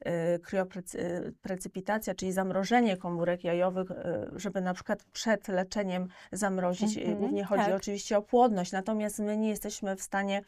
krioprecypitacja, czyli zamrożenie komórek jajowych, żeby na przykład przed leczeniem zamrozić. Głównie chodzi oczywiście o płodność, natomiast my nie jesteśmy w stanie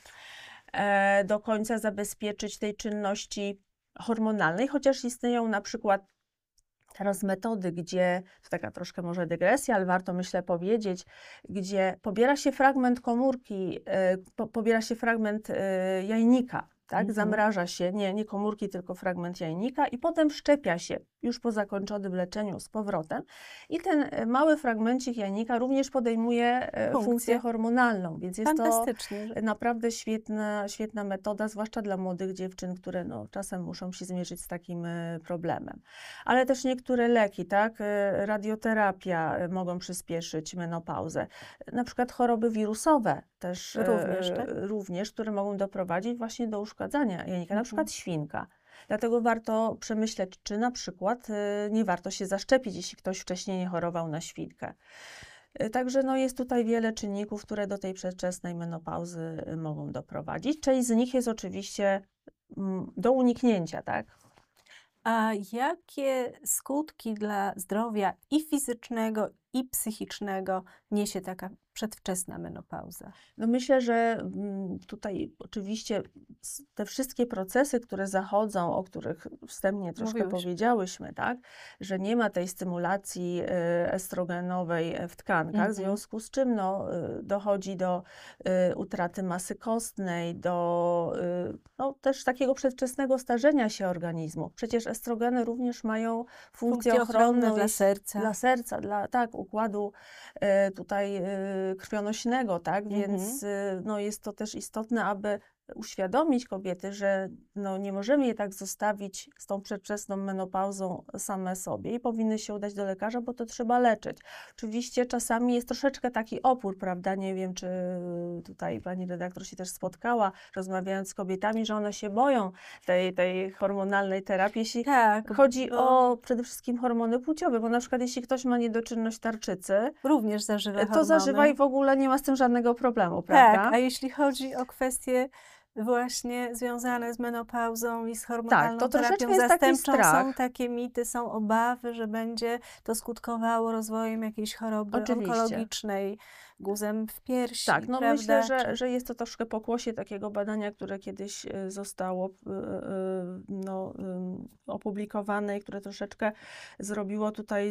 do końca zabezpieczyć tej czynności hormonalnej, chociaż istnieją na przykład teraz metody, gdzie, to taka troszkę może dygresja, ale warto myślę powiedzieć, gdzie pobiera się fragment komórki, pobiera się fragment jajnika, tak? Zamraża się, nie komórki, tylko fragment jajnika i potem wszczepia się już po zakończonym leczeniu z powrotem i ten mały fragmencik jajnika również podejmuje funkcję hormonalną, więc jest to naprawdę świetna metoda, zwłaszcza dla młodych dziewczyn, które czasem muszą się zmierzyć z takim problemem. Ale też niektóre leki, tak, radioterapia mogą przyspieszyć menopauzę. Na przykład choroby wirusowe też również, które mogą doprowadzić właśnie do uszkadzania jajnika, na przykład świnka. Dlatego warto przemyśleć, czy na przykład nie warto się zaszczepić, jeśli ktoś wcześniej nie chorował na świnkę. Także jest tutaj wiele czynników, które do tej przedwczesnej menopauzy mogą doprowadzić. Część z nich jest oczywiście do uniknięcia, tak? A jakie skutki dla zdrowia i fizycznego, i psychicznego niesie taka przedwczesna menopauza? Myślę, że tutaj oczywiście te wszystkie procesy, które zachodzą, o których wstępnie troszkę powiedziałyśmy, tak, że nie ma tej stymulacji estrogenowej w tkankach, w związku z czym dochodzi do utraty masy kostnej, do też takiego przedwczesnego starzenia się organizmu. Przecież estrogeny również mają funkcję ochronną dla serca, dla układu tutaj krwionośnego, tak? Więc jest to też istotne, aby uświadomić kobiety, że nie możemy je tak zostawić z tą przedwczesną menopauzą same sobie i powinny się udać do lekarza, bo to trzeba leczyć. Oczywiście czasami jest troszeczkę taki opór, prawda? Nie wiem, czy tutaj pani redaktor się też spotkała, rozmawiając z kobietami, że one się boją tej hormonalnej terapii, jeśli chodzi o przede wszystkim hormony płciowe, bo na przykład jeśli ktoś ma niedoczynność tarczycy, również zażywa hormony. To zażywa i w ogóle nie ma z tym żadnego problemu, prawda? Tak, a jeśli chodzi o kwestie właśnie związane z menopauzą i z hormonalną terapią zastępczą, są takie mity, są obawy, że będzie to skutkowało rozwojem jakiejś choroby onkologicznej, guzem w piersi. Tak, myślę, że jest to troszkę pokłosie takiego badania, które kiedyś zostało opublikowane i które troszeczkę zrobiło tutaj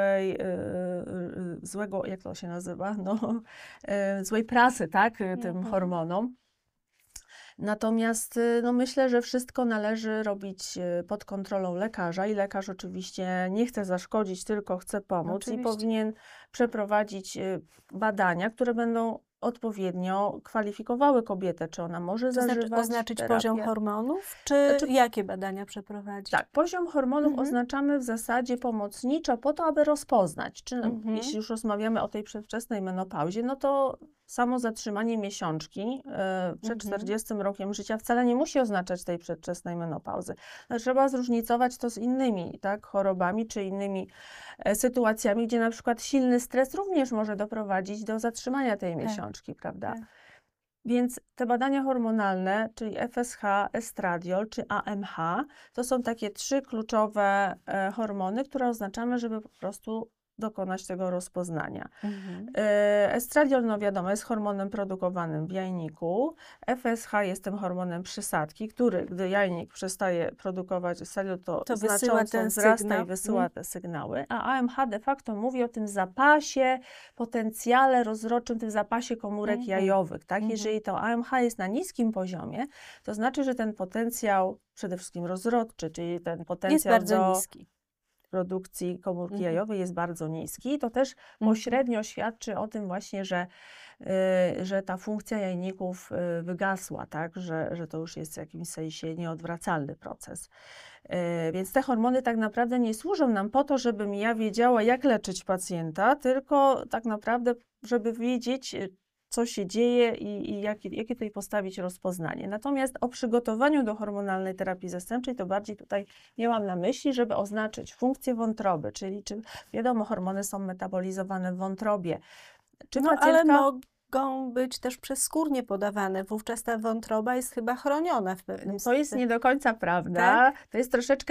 złego, jak to się nazywa, złej prasy, tak, tym hormonom. Natomiast myślę, że wszystko należy robić pod kontrolą lekarza i lekarz oczywiście nie chce zaszkodzić, tylko chce pomóc i powinien przeprowadzić badania, które będą odpowiednio kwalifikowały kobietę, czy ona może zażywać oznaczyć terapię. Poziom hormonów, czy jakie badania przeprowadzić? Tak, poziom hormonów oznaczamy w zasadzie pomocniczo po to, aby rozpoznać, czy jeśli już rozmawiamy o tej przedwczesnej menopauzie, to samo zatrzymanie miesiączki przed 40 rokiem życia wcale nie musi oznaczać tej przedwczesnej menopauzy. Trzeba zróżnicować to z innymi chorobami, czy innymi sytuacjami, gdzie na przykład silny stres również może doprowadzić do zatrzymania tej miesiączki, prawda? Więc te badania hormonalne, czyli FSH, estradiol czy AMH, to są takie 3 kluczowe hormony, które oznaczamy, żeby po prostu dokonać tego rozpoznania. Estradiol, wiadomo, jest hormonem produkowanym w jajniku. FSH jest tym hormonem przysadki, który, gdy jajnik przestaje produkować estradiol, to znacząco wzrasta i wysyła te sygnały. A AMH de facto mówi o tym zapasie, potencjale rozrodczym, tym zapasie komórek jajowych. Tak? Jeżeli to AMH jest na niskim poziomie, to znaczy, że ten potencjał przede wszystkim rozrodczy, czyli ten potencjał jest bardzo niski. Produkcji komórki jajowej jest bardzo niski. To też pośrednio świadczy o tym właśnie, że ta funkcja jajników wygasła, tak? Że to już jest w jakimś sensie nieodwracalny proces. Więc te hormony tak naprawdę nie służą nam po to, żebym ja wiedziała, jak leczyć pacjenta, tylko tak naprawdę, żeby wiedzieć, co się dzieje i jakie tutaj postawić rozpoznanie. Natomiast o przygotowaniu do hormonalnej terapii zastępczej to bardziej tutaj miałam na myśli, żeby oznaczyć funkcję wątroby, czyli czy wiadomo, hormony są metabolizowane w wątrobie. Czy ale mogą być też przezskórnie podawane, wówczas ta wątroba jest chyba chroniona w pewnym sensie. To jest nie do końca prawda. Tak? To jest troszeczkę